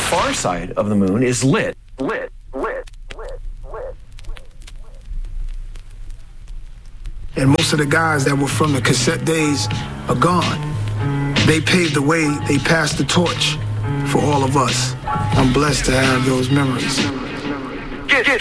far side of the moon is lit. And most of the guys that were from the cassette days are gone. They paved the way, they passed the torch for all of us. I'm blessed to have those memories.